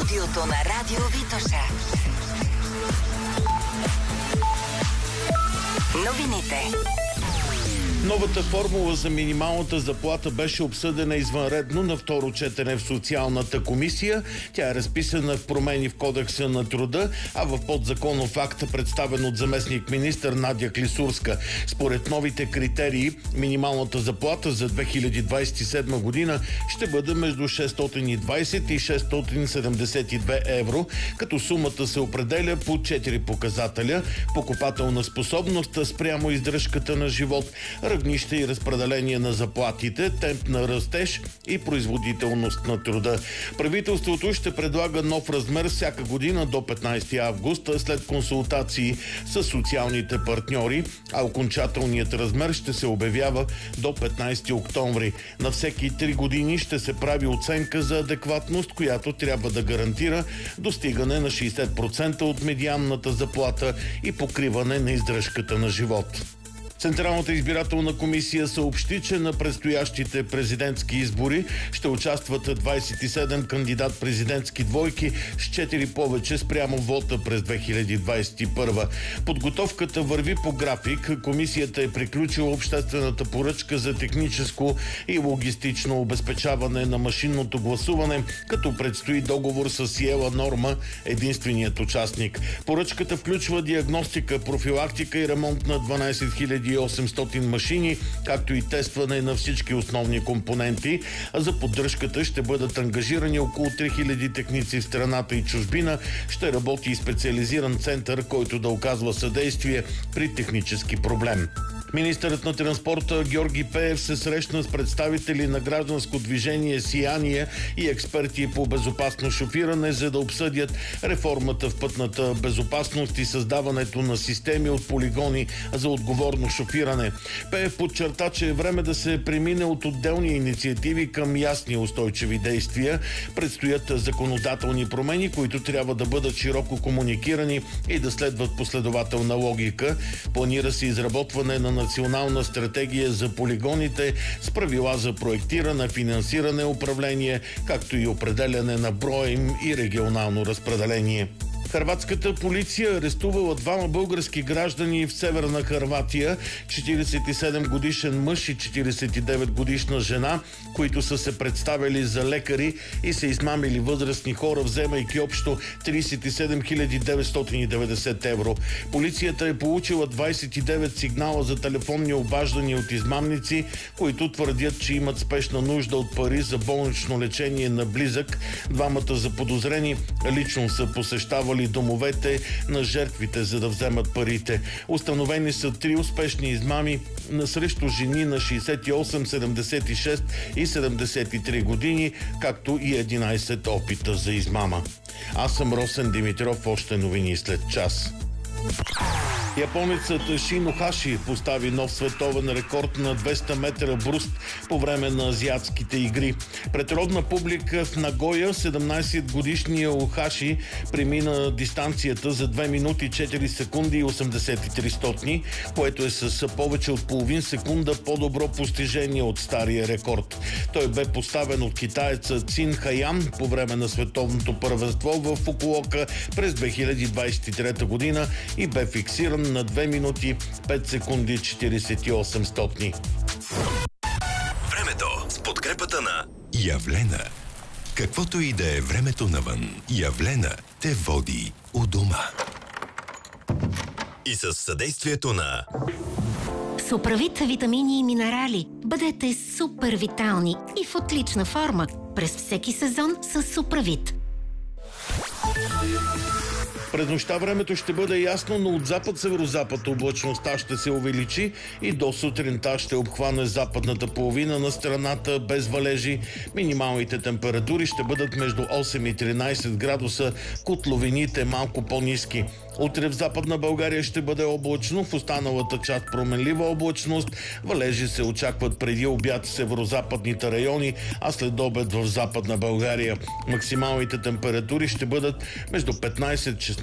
студиото на Радио Витоша. Новините. Новата формула за минималната заплата беше обсъдена извънредно на второ четене в Социалната комисия. Тя е разписана в промени в Кодекса на труда, а в подзаконов акт, представен от заместник-министър Надя Клисурска. Според новите критерии, минималната заплата за 2027 година ще бъде между 620 и 672 евро, като сумата се определя по 4 показателя: покупателна способност спрямо издръжката на живот, равнище и разпределение на заплатите, темп на растеж и производителност на труда. Правителството ще предлага нов размер всяка година до 15 август след консултации с социалните партньори, а окончателният размер ще се обявява до 15 октомври. На всеки 3 години ще се прави оценка за адекватност, която трябва да гарантира достигане на 60% от медианната заплата и покриване на издръжката на живот. Централната избирателна комисия съобщи, че на предстоящите президентски избори ще участват 27 кандидат-президентски двойки с 4 повече спрямо вота през 2021. Подготовката върви по график. Комисията е приключила обществената поръчка за техническо и логистично обезпечаване на машинното гласуване, като предстои договор с Сиела Норма, единственият участник. Поръчката включва диагностика, профилактика и ремонт на 12 800 машини, както и тестване на всички основни компоненти, а за поддръжката ще бъдат ангажирани около 3000 техници в страната и чужбина. Ще работи и специализиран център, който да оказва съдействие при технически проблем. Министърът на транспорта Георги Пеев се срещна с представители на гражданско движение Сияние и експерти по безопасно шофиране, за да обсъдят реформата в пътната безопасност и създаването на системи от полигони за отговорно шофиране. Пеев подчерта, че е време да се премине от отделни инициативи към ясни устойчиви действия. Предстоят законодателни промени, които трябва да бъдат широко комуникирани и да следват последователна логика. Планира се изработване на национална стратегия за полигоните с правила за проектиране, финансиране, управление, както и определяне на броя им и регионално разпределение. Хърватската полиция арестувала 2 български граждани в Северна Хърватия, 47 годишен мъж и 49 годишна жена, които са се представили за лекари и са измамили възрастни хора, вземайки общо 37 990 евро. Полицията е получила 29 сигнала за телефонни обаждания от измамници, които твърдят, че имат спешна нужда от пари за болнично лечение на близък. Двамата заподозрени лично са посещавали домовете на жертвите, за да вземат парите. Установени са 3 успешни измами срещу жени на 68, 76 и 73 години, както и 11 опита за измама. Аз съм Росен Димитров, още новини след час. Японецът Шино Хаши постави нов световен рекорд на 200 метра бруст по време на азиатските игри. Пред родна публика в Нагоя 17-годишният Хаши премина дистанцията за 2 минути 4 секунди и 83 стотни, което е с повече от половин секунда по-добро постижение от стария рекорд. Той бе поставен от китаеца Цин Хаян по време на световното първенство в Фукуока през 2023 година и бе фиксиран на 2 минути 5 секунди 48 стотни. Времето с подкрепата на Явлена. Каквото и да е времето навън, Явлена те води у дома. И с съдействието на Суправит витамини и минерали. Бъдете супер витални и в отлична форма през всеки сезон с Суправит. През нощта времето ще бъде ясно, но от запад-северозапад облачността ще се увеличи и до сутринта ще обхване западната половина на страната без валежи. Минималните температури ще бъдат между 8 и 13 градуса, котловините малко по-ниски. Утре в Западна България ще бъде облачно, в останалата част променлива облачност. Валежи се очакват преди обяд в северозападните райони, а след обед в Западна България. Максималните температури ще бъдат между 15-16